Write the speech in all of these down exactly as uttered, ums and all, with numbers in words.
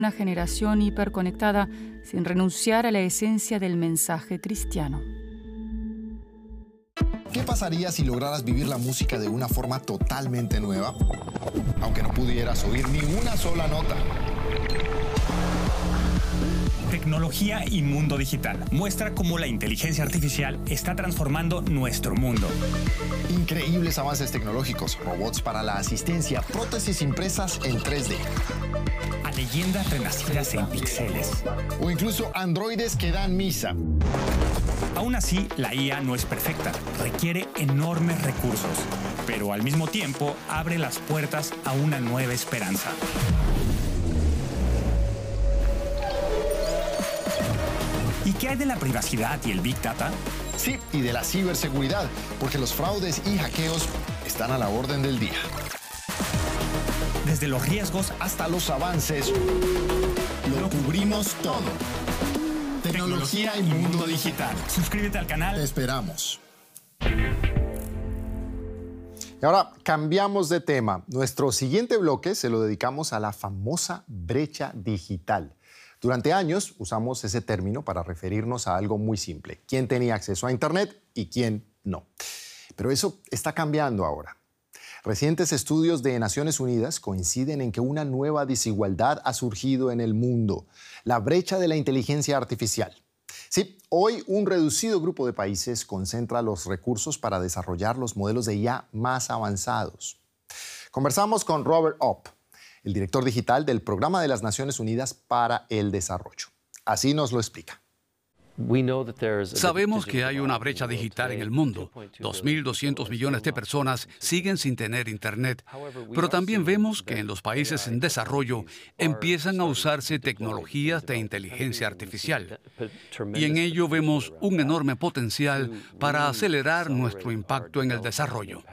Una generación hiperconectada sin renunciar a la esencia del mensaje cristiano. ¿Qué pasaría si lograras vivir la música de una forma totalmente nueva? Aunque no pudieras oír ni una sola nota. Tecnología y mundo digital. Muestra cómo la inteligencia artificial está transformando nuestro mundo. Increíbles avances tecnológicos, robots para la asistencia, prótesis impresas en tres D. A leyendas renacidas en píxeles. O incluso androides que dan misa. Aún así, la I A no es perfecta. Requiere enormes recursos. Pero al mismo tiempo, abre las puertas a una nueva esperanza. ¿Y qué hay de la privacidad y el Big Data? Sí, y de la ciberseguridad, porque los fraudes y hackeos están a la orden del día. Desde los riesgos hasta los avances, lo cubrimos todo. Tecnología y mundo digital. Suscríbete al canal. Te esperamos. Y ahora cambiamos de tema. Nuestro siguiente bloque se lo dedicamos a la famosa brecha digital. Durante años usamos ese término para referirnos a algo muy simple: quién tenía acceso a Internet y quién no. Pero eso está cambiando ahora. Recientes estudios de Naciones Unidas coinciden en que una nueva desigualdad ha surgido en el mundo: la brecha de la inteligencia artificial. Sí, hoy un reducido grupo de países concentra los recursos para desarrollar los modelos de I A más avanzados. Conversamos con Robert Opp, el director digital del Programa de las Naciones Unidas para el Desarrollo. Así nos lo explica. Sabemos que hay una brecha digital en el mundo. dos mil doscientos millones de personas siguen sin tener Internet. Pero también vemos que en los países en desarrollo empiezan a usarse tecnologías de inteligencia artificial. Y en ello vemos un enorme potencial para acelerar nuestro impacto en el desarrollo.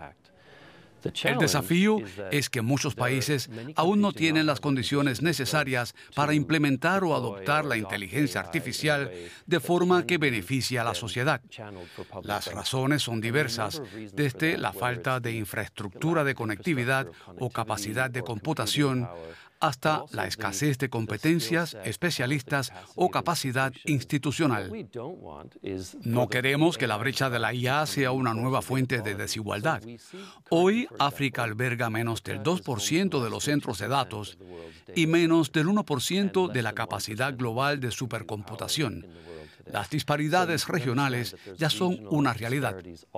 El desafío es que muchos países aún no tienen las condiciones necesarias para implementar o adoptar la inteligencia artificial de forma que beneficie a la sociedad. Las razones son diversas, desde la falta de infraestructura de conectividad o capacidad de computación, hasta la escasez de competencias, especialistas o capacidad institucional. No queremos que la brecha de la I A sea una nueva fuente de desigualdad. Hoy, África alberga menos del dos por ciento de los centros de datos y menos del uno por ciento de la capacidad global de supercomputación. Las disparidades regionales ya son una realidad.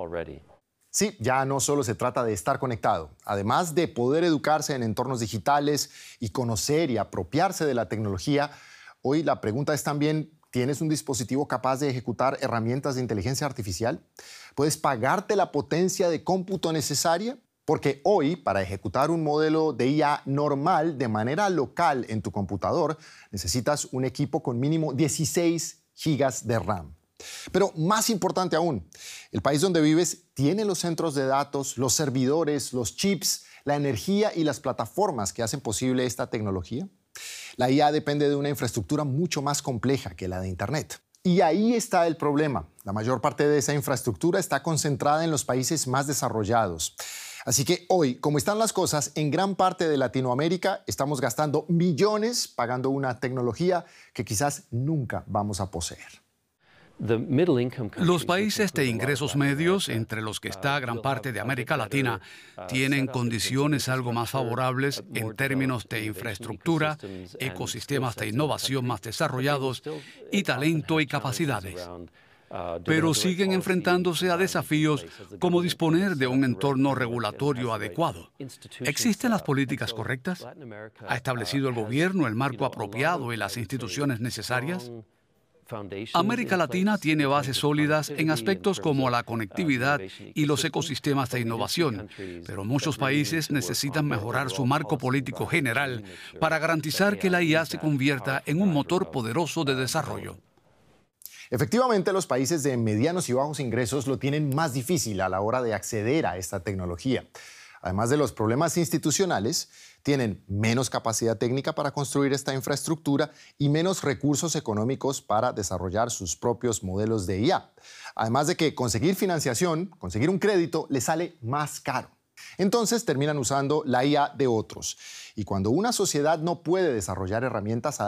Sí, ya no solo se trata de estar conectado. Además de poder educarse en entornos digitales y conocer y apropiarse de la tecnología, hoy la pregunta es también: ¿tienes un dispositivo capaz de ejecutar herramientas de inteligencia artificial? ¿Puedes pagarte la potencia de cómputo necesaria? Porque hoy, para ejecutar un modelo de I A normal de manera local en tu computador, necesitas un equipo con mínimo dieciséis gigas de RAM. Pero más importante aún, ¿el país donde vives tiene los centros de datos, los servidores, los chips, la energía y las plataformas que hacen posible esta tecnología? La I A depende de una infraestructura mucho más compleja que la de Internet. Y ahí está el problema. La mayor parte de esa infraestructura está concentrada en los países más desarrollados. Así que hoy, como están las cosas, en gran parte de Latinoamérica estamos gastando millones pagando una tecnología que quizás nunca vamos a poseer. Los países de ingresos medios, entre los que está gran parte de América Latina, tienen condiciones algo más favorables en términos de infraestructura, ecosistemas de innovación más desarrollados y talento y capacidades. Pero siguen enfrentándose a desafíos como disponer de un entorno regulatorio adecuado. ¿Existen las políticas correctas? ¿Ha establecido el gobierno el marco apropiado y las instituciones necesarias? América Latina tiene bases sólidas en aspectos como la conectividad y los ecosistemas de innovación, pero muchos países necesitan mejorar su marco político general para garantizar que la I A se convierta en un motor poderoso de desarrollo. Efectivamente, los países de medianos y bajos ingresos lo tienen más difícil a la hora de acceder a esta tecnología. Además de los problemas institucionales, tienen menos capacidad técnica para construir esta infraestructura y menos recursos económicos para desarrollar sus propios modelos de I A. Además de que conseguir financiación, conseguir un crédito, les sale más caro. Entonces terminan usando la I A de otros. Y cuando una sociedad no puede desarrollar herramientas